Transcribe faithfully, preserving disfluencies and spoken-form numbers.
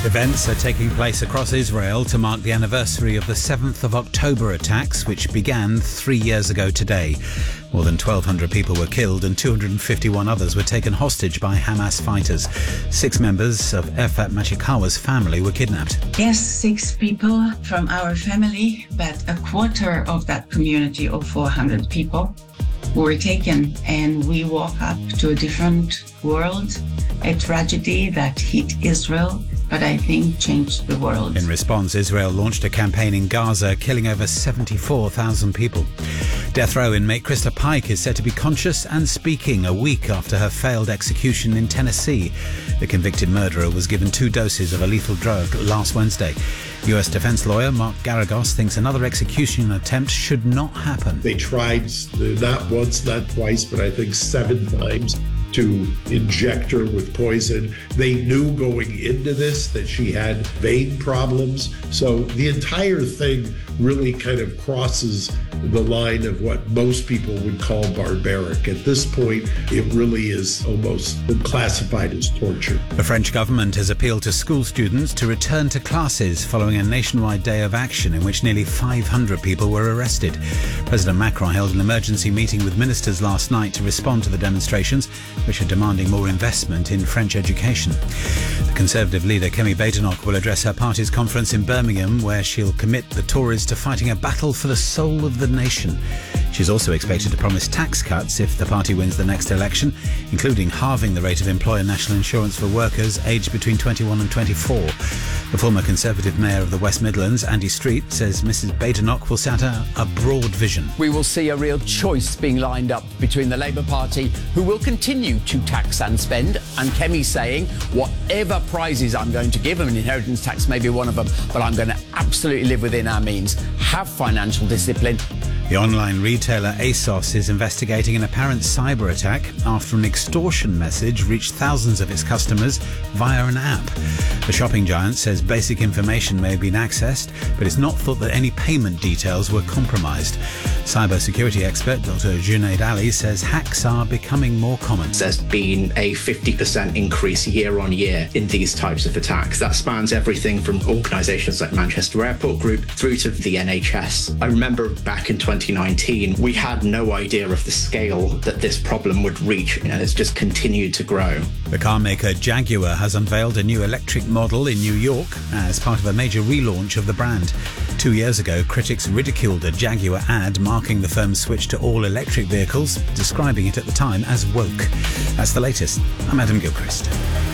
Events are taking place across Israel to mark the anniversary of the seventh of October attacks, which began three years ago today. More than twelve hundred people were killed and two hundred fifty-one others were taken hostage by Hamas fighters. Six members of Efat Machikawa's family were kidnapped. Yes, six people from our family, but a quarter of that community of four hundred people were taken, and we woke up to a different world, a tragedy that hit Israel, but I think changed the world. In response, Israel launched a campaign in Gaza, killing over seventy-four thousand people. Death row inmate Krista Pike is said to be conscious and speaking a week after her failed execution in Tennessee. The convicted murderer was given two doses of a lethal drug last Wednesday. U S defense lawyer Mark Garagos thinks another execution attempt should not happen. They tried not once, not twice, but I think seven times to inject her with poison. They knew going into this that she had vein problems. So the entire thing really kind of crosses the line of what most people would call barbaric. At this point, it really is almost been classified as torture. The French government has appealed to school students to return to classes following a nationwide day of action in which nearly five hundred people were arrested. President Macron held an emergency meeting with ministers last night to respond to the demonstrations, which are demanding more investment in French education. The Conservative leader Kemi Badenoch will address her party's conference in Birmingham, where she'll commit the Tories to fighting a battle for the soul of the nation. She's also expected to promise tax cuts if the party wins the next election, including halving the rate of employer national insurance for workers aged between twenty-one and twenty-four. The former Conservative mayor of the West Midlands, Andy Street, says Missus Badenoch will set out a broad vision. We will see a real choice being lined up between the Labour Party, who will continue to tax and spend, and Kemi saying, whatever prizes I'm going to give them, and inheritance tax may be one of them, but I'm going to absolutely live within our means, have financial discipline. The online retailer ASOS is investigating an apparent cyber attack after an extortion message reached thousands of its customers via an app. The shopping giant says basic information may have been accessed, but it's not thought that any payment details were compromised. Cybersecurity expert Doctor Junaid Ali says hacks are becoming more common. There's been a fifty percent increase year on year in these types of attacks. That spans everything from organisations like Manchester Airport Group through to the N H S. I remember back in twenty nineteen, we had no idea of the scale that this problem would reach, and it's just continued to grow. The car maker Jaguar has unveiled a new electric model in New York as part of a major relaunch of the brand. Two years ago, critics ridiculed a Jaguar ad marking the firm's switch to all-electric vehicles, describing it at the time as woke. That's the latest. I'm Adam Gilchrist.